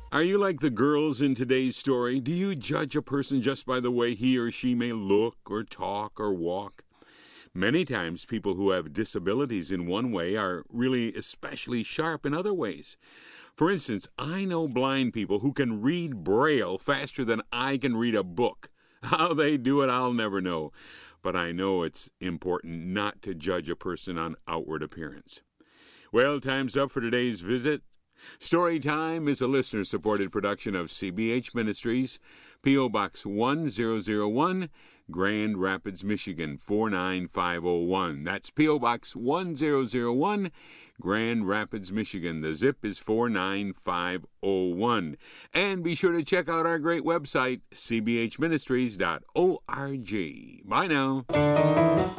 Are you like the girls in today's story? Do you judge a person just by the way he or she may look or talk or walk? Many times people who have disabilities in one way are really especially sharp in other ways. For instance, I know blind people who can read Braille faster than I can read a book. How they do it, I'll never know. But I know it's important not to judge a person on outward appearance. Well, time's up for today's visit. Storytime is a listener-supported production of CBH Ministries, P.O. Box 1001, Grand Rapids, Michigan 49501. That's P.O. Box 1001, Grand Rapids, Michigan. The zip is 49501. And be sure to check out our great website, cbhministries.org. Bye now.